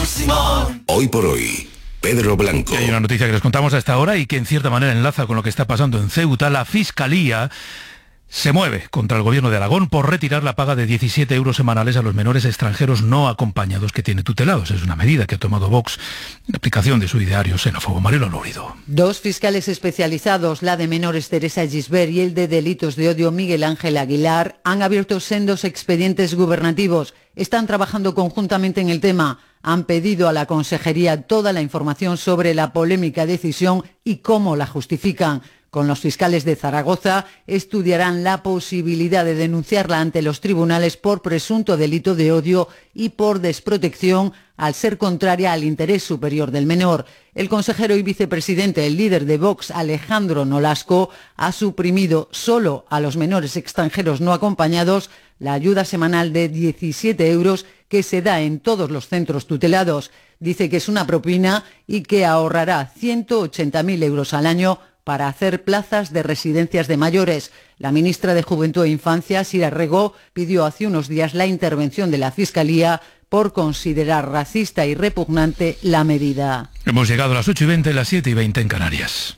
Hoy por hoy, Pedro Blanco. Hay una noticia que les contamos a esta hora y que en cierta manera enlaza con lo que está pasando en Ceuta. La Fiscalía se mueve contra el gobierno de Aragón por retirar la paga de 17 euros semanales a los menores extranjeros no acompañados que tiene tutelados. Es una medida que ha tomado Vox en aplicación de su ideario xenófobo. Marielo Lórido. Dos fiscales especializados, la de menores Teresa Gisbert y el de delitos de odio Miguel Ángel Aguilar, han abierto sendos expedientes gubernativos. Están trabajando conjuntamente en el tema. Han pedido a la Consejería toda la información sobre la polémica decisión y cómo la justifican. Con los fiscales de Zaragoza estudiarán la posibilidad de denunciarla ante los tribunales por presunto delito de odio y por desprotección al ser contraria al interés superior del menor. El consejero y vicepresidente, el líder de Vox, Alejandro Nolasco, ha suprimido solo a los menores extranjeros no acompañados la ayuda semanal de 17 euros que se da en todos los centros tutelados. Dice que es una propina y que ahorrará 180.000 euros al año para hacer plazas de residencias de mayores. La ministra de Juventud e Infancia, Sira Rego, pidió hace unos días la intervención de la Fiscalía por considerar racista y repugnante la medida. Hemos llegado a las 8:20, las 7:20 en Canarias.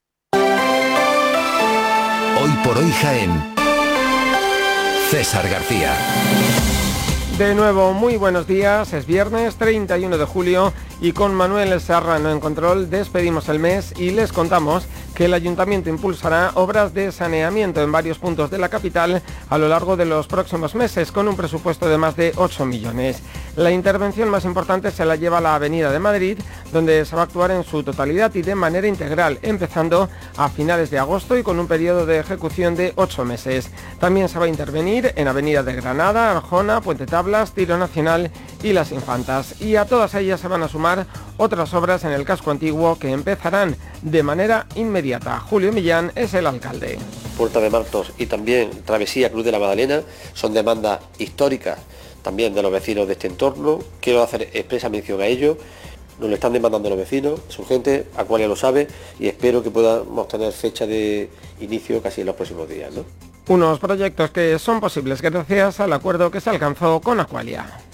Hoy por hoy, Jaén. César García. De nuevo, muy buenos días. Es viernes 31 de julio y con Manuel Serrano en control despedimos el mes y les contamos que el Ayuntamiento impulsará obras de saneamiento en varios puntos de la capital a lo largo de los próximos meses con un presupuesto de más de 8 millones. La intervención más importante se la lleva la Avenida de Madrid, donde se va a actuar en su totalidad y de manera integral, empezando a finales de agosto y con un periodo de ejecución de 8 meses. También se va a intervenir en Avenida de Granada, Arjona, Puente Tablas, Tiro Nacional y Las Infantas. Y a todas ellas se van a sumar otras obras en el casco antiguo que empezarán de manera inmediata. Julio Millán es el alcalde. Puerta de Martos y también Travesía Cruz de la Magdalena son demandas históricas también de los vecinos de este entorno. Quiero hacer expresa mención a ello. Nos lo están demandando los vecinos, es urgente, Aqualia lo sabe y espero que podamos tener fecha de inicio casi en los próximos días, ¿no? Unos proyectos que son posibles gracias al acuerdo que se alcanzó con Aqualia.